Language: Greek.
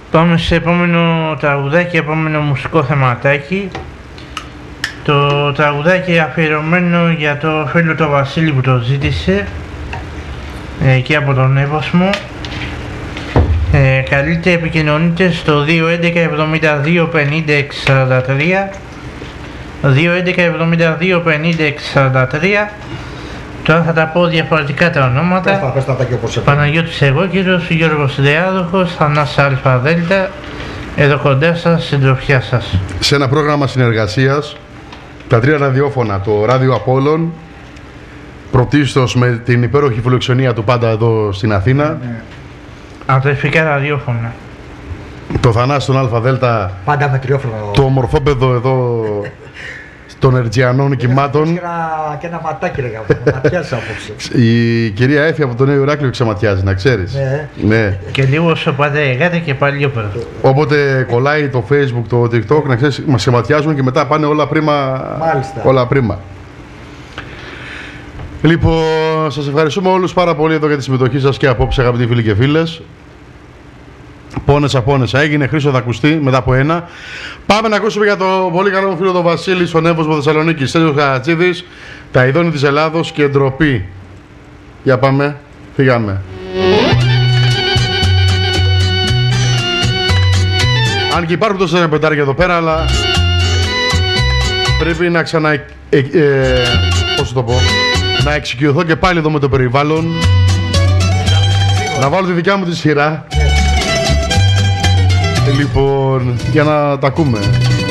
Πάμε σε επόμενο τραγουδάκι, επόμενο μουσικό θεματάκι. Το τραγουδάκι αφιερωμένο για το φίλο το Βασίλη που το ζήτησε και από τον Εύωσμο. Καλείτε, επικοινωνείτε στο 211 72 50 643 211 72 50 643. Τώρα θα τα πω διαφορετικά τα ονόματα. Παναγιώτης εγώ, κύριος Γιώργος Δεάδοχος, Θανάσης ΑΔ, εδώ κοντά σας, συντροφιά σας. Σε ένα πρόγραμμα συνεργασίας, τα 3 ραδιόφωνα, το Ράδιο Απόλλων, πρωτίστως με την υπέροχη φιλοξενία του πάντα εδώ στην Αθήνα. Αδερφικά ραδιόφωνα. Το Θανάση τον ΑΔ, πάντα μετριόφωνο. Το ομορφόπεδο εδώ των Ερτζιανών κυμάτων. Και ένα ματάκι ρε ματιάζει απόψε. Η κυρία Έφη από το Νέο Ηράκλειο ξεματιάζει, να ξέρεις. Ναι. Και λίγο όσο πάτε εγάτε και πάλι όπερα. Όποτε κολλάει το Facebook, το TikTok, να ξέρεις, μας ξεματιάζουν και μετά πάνε όλα πρίμα. Μάλιστα. Όλα πρίμα. Λοιπόν, σας ευχαριστούμε όλους πάρα πολύ εδώ για τη συμμετοχή σας και απόψε, αγαπητοί φίλοι και φίλες. Πόνεσα έγινε, Χρήστο θα ακουστεί μετά από ένα. Πάμε να ακούσουμε για το πολύ καλό μου φίλο τον Βασίλη στον Εύωσμο Θεσσαλονίκη. Στέλιος Χαρατσίδης, τα ειδώνη της Ελλάδος και ντροπή. Για πάμε, φύγαμε. Αν και υπάρχουν τόσα πεντάρια εδώ πέρα, αλλά πρέπει να πώς το πω, να εξοικειωθώ και πάλι εδώ με το περιβάλλον. Να βάλω τη δικιά μου τη σειρά. Λοιπόν, για να τα ακούμε.